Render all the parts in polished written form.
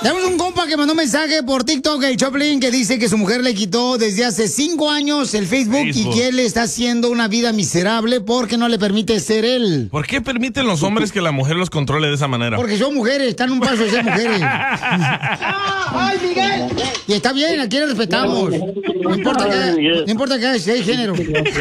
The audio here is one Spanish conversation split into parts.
Tenemos un compa que mandó un mensaje por TikTok, el Choplin, que dice que su mujer le quitó desde hace 5 años el Facebook y que él está haciendo una vida miserable porque no le permite ser él. ¿Por qué permiten los hombres que la mujer los controle de esa manera? Porque son mujeres, están un paso de ser mujeres. ¡Ay, Miguel! Y está bien, aquí le respetamos. No importa que sea de género.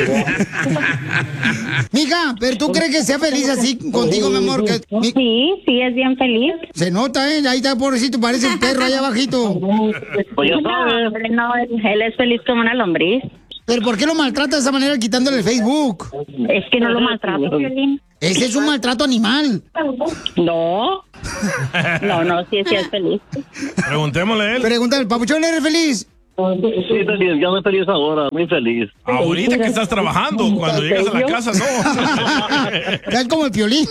Mija, pero ¿tú crees que sea feliz así contigo, mi amor? Sí, es bien feliz. Se nota, ¿eh? Ahí está, pobrecito, parece un perro ahí abajito. Pues ya sabes. No, él es feliz como una lombriz. ¿Pero por qué lo maltrata de esa manera quitándole el Facebook? Es que no lo maltrato, Violín. Ese es un maltrato animal. No, sí es feliz. Preguntémosle a él. Pregúntale, ¿Papuchón, eres feliz? Sí, feliz, ya muy feliz ahora, muy feliz. Ahorita que estás trabajando, cuando llegas a la casa, no. Es como el Piolín.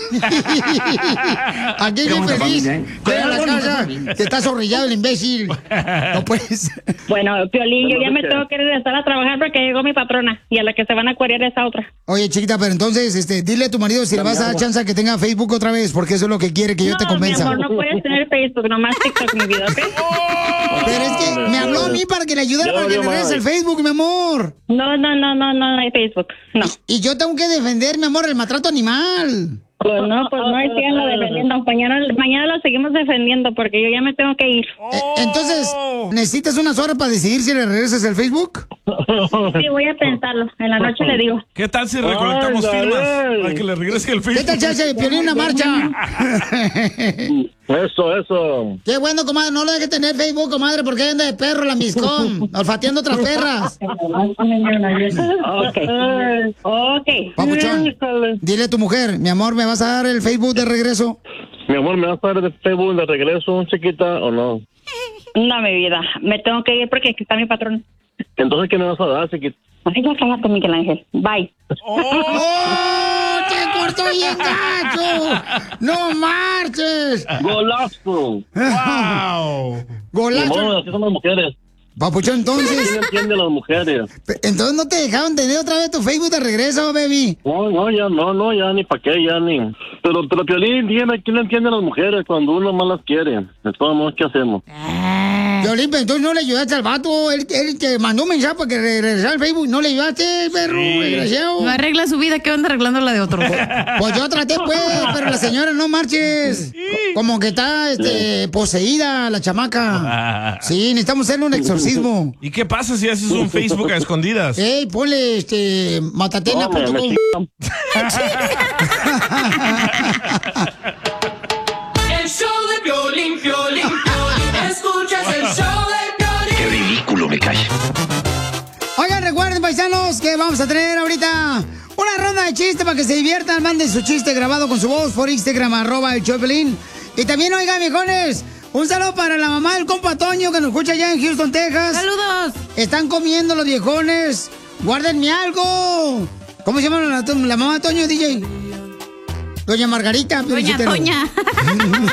Aquí bien feliz. Llega a la casa, te está zorrillado el imbécil. No puedes. Bueno, Piolín, yo ya me tengo que regresar a trabajar porque llegó mi patrona y a la que se van a acuariar es a otra. Oye, chiquita, pero entonces, dile a tu marido si le vas a dar chance a que tenga Facebook otra vez, porque eso es lo que quiere que yo te convenza. Mi amor, no puedes tener Facebook, nomás TikTok, mi vida, ¿ok? Pero es que me habló a mí para que le ayudara para que le regrese el Facebook, mi amor. No hay Facebook, no. Y yo tengo que defender, mi amor, el maltrato animal. Pues no, síganlo defendiendo. Mañana lo seguimos defendiendo porque yo ya me tengo que ir. Entonces, ¿necesitas unas horas para decidir si le regresas el Facebook? Sí, voy a pensarlo. En la noche le digo. ¿Qué tal si recolectamos firmas para que le regrese el Facebook? ¿Qué tal, chance de Piolín, una marcha? Eso. Qué bueno, comadre. No lo deje tener Facebook, comadre, porque anda de perro la miscón, olfateando otras perras. Ok. Papuchón, dile a tu mujer, mi amor, ¿me vas a dar el Facebook de regreso? Mi amor, ¿me vas a dar el Facebook de regreso, chiquita, o no? No, mi vida. Me tengo que ir porque aquí está mi patrón. Entonces, ¿qué me vas a dar, chiquita? Ay, ya cállate, Miguel Ángel. Bye. ¡Oh! ¡Te cortó bien gacho! ¡No marches! ¡Golazo! ¡Wow! ¡Golazo! No, así son las mujeres. Papuchón, entonces... ¿Quién entiende a las mujeres? Entonces, ¿no te dejaron tener otra vez tu Facebook de regreso, baby? No, ya ni pa' qué, ya ni... Pero Piolín, dígame, ¿quién entiende a las mujeres cuando uno más las quiere? De todos modos, ¿qué hacemos? Piolín, pero entonces no le ayudaste al vato, él te mandó un mensaje para que regresara al Facebook, no le ayudaste, perro, desgraciado. No arregla su vida, que anda arreglando la de otro. Pues yo traté, pues, pero la señora no marches. Como que está, poseída la chamaca. Sí, necesitamos hacerle un exorcismo. ¿Y qué pasa si haces un Facebook a escondidas? Ey, ponle, matatena.com. El show de Piolín, escuchas el show de Piolín. Qué ridículo me cae. Oigan, recuerden, paisanos, que vamos a tener ahorita una ronda de chistes para que se diviertan. Manden su chiste grabado con su voz por Instagram, @el Choplin. Y también, oigan, viejones, un saludo para la mamá del compa Toño que nos escucha allá en Houston, Texas. ¡Saludos! Están comiendo los viejones. Guárdenme algo. ¿Cómo se llama la mamá de Toño, DJ? Doña Margarita. Doña Toña.